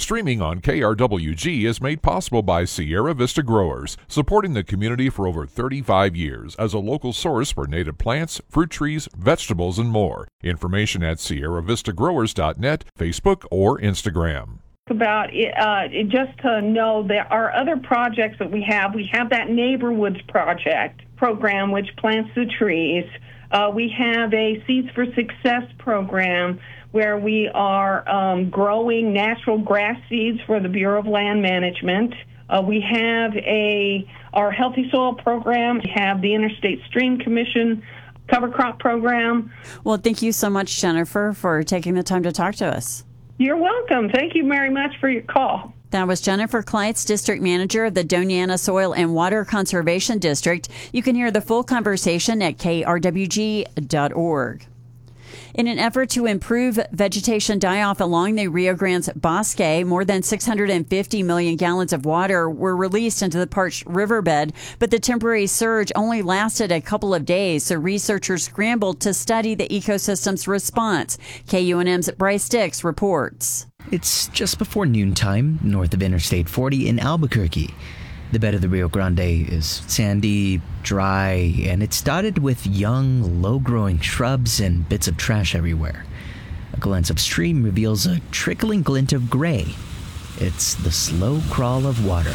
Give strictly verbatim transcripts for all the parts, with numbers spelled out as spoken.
Streaming on K R W G is made possible by Sierra Vista Growers, supporting the community for over thirty-five years as a local source for native plants, fruit trees, vegetables, and more. Information at sierra vista growers dot net, Facebook, or Instagram. About it, uh, it, just to know there are other projects that we have. We have that Neighborhoods Project program, which plants the trees. Uh, we have a Seeds for Success program where we are um, growing natural grass seeds for the Bureau of Land Management. Uh, we have a our Healthy Soil program. We have the Interstate Stream Commission cover crop program. Well, thank you so much, Jennifer, for taking the time to talk to us. You're welcome. Thank you very much for your call. That was Jennifer Kleitz, District Manager of the Doña Ana Soil and Water Conservation District. You can hear the full conversation at K R W G dot org. In an effort to improve vegetation die-off along the Rio Grande Bosque, more than six hundred fifty million gallons of water were released into the parched riverbed, but the temporary surge only lasted a couple of days, so researchers scrambled to study the ecosystem's response. K U N M's Bryce Dix reports. It's just before noontime, north of Interstate forty in Albuquerque. The bed of the Rio Grande is sandy, dry, and it's dotted with young, low-growing shrubs and bits of trash everywhere. A glance upstream reveals a trickling glint of gray. It's the slow crawl of water.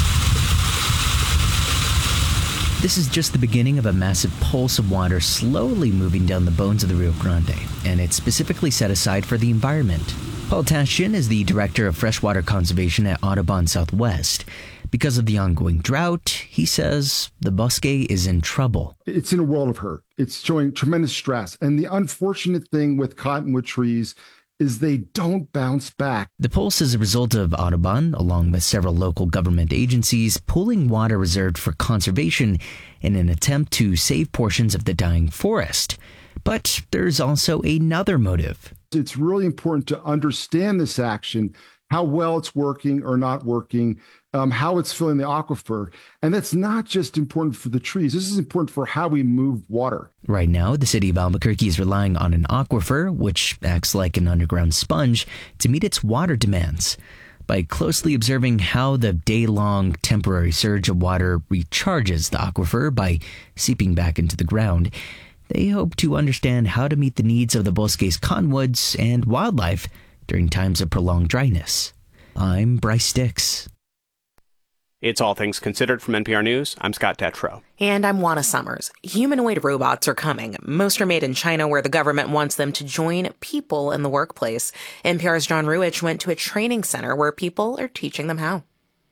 This is just the beginning of a massive pulse of water slowly moving down the bones of the Rio Grande, and it's specifically set aside for the environment. Paul Taschen is the Director of Freshwater Conservation at Audubon Southwest. Because of the ongoing drought, he says the bosque is in trouble. It's in a world of hurt. It's showing tremendous stress. And the unfortunate thing with cottonwood trees is they don't bounce back. The pulse is a result of Audubon, along with several local government agencies, pooling water reserved for conservation in an attempt to save portions of the dying forest. But there's also another motive. It's really important to understand this action, how well it's working or not working, um, how it's filling the aquifer. And that's not just important for the trees. This is important for how we move water. Right now, the city of Albuquerque is relying on an aquifer, which acts like an underground sponge, to meet its water demands. By closely observing how the day-long temporary surge of water recharges the aquifer by seeping back into the ground, they hope to understand how to meet the needs of the bosque's cottonwoods and wildlife during times of prolonged dryness. I'm Bryce Dix. It's All Things Considered from N P R News. I'm Scott Detrow. And I'm Juana Summers. Humanoid robots are coming. Most are made in China, where the government wants them to join people in the workplace. N P R's John Ruich went to a training center where people are teaching them how.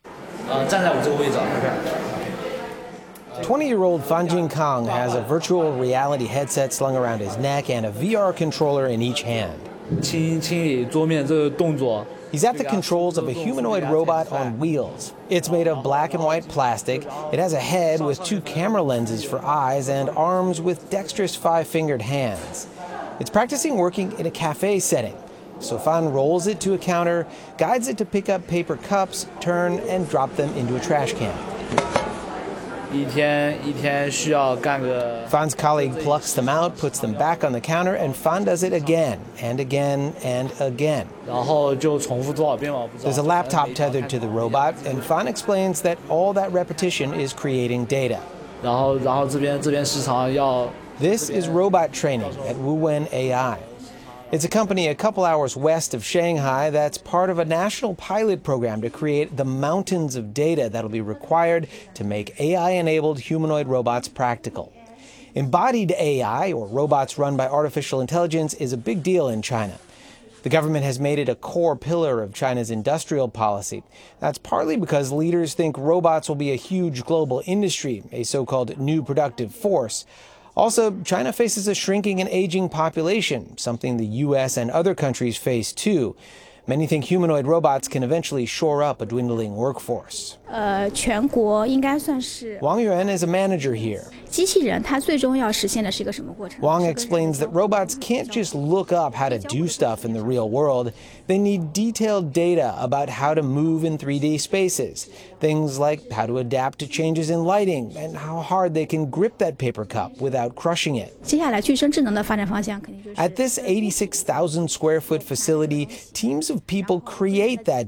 twenty-year-old Fan Jin Kang has a virtual reality headset slung around his neck and a V R controller in each hand. He's at the controls of a humanoid robot on wheels. It's made of black and white plastic. It has a head with two camera lenses for eyes and arms with dexterous five-fingered hands. It's practicing working in a cafe setting. So Fan rolls it to a counter, guides it to pick up paper cups, turn, and drop them into a trash can. Fan's colleague plucks them out, puts them back on the counter, and Fan does it again and again and again. There's a laptop tethered to the robot, and Fan explains that all that repetition is creating data. This is robot training at Wuwen A I. It's a company a couple hours west of Shanghai that's part of a national pilot program to create the mountains of data that'll be required to make A I-enabled humanoid robots practical. Embodied A I, or robots run by artificial intelligence, is a big deal in China. The government has made it a core pillar of China's industrial policy. That's partly because leaders think robots will be a huge global industry, a so-called new productive force. Also, China faces a shrinking and aging population, something the U S and other countries face too. Many think humanoid robots can eventually shore up a dwindling workforce. Wang Yuan is a manager here. Wang explains that robots can't just look up how to do stuff in the real world. They need detailed data about how to move in three D spaces. Things like how to adapt to changes in lighting and how hard they can grip that paper cup without crushing it. At this eighty-six thousand square foot facility, teams of people create that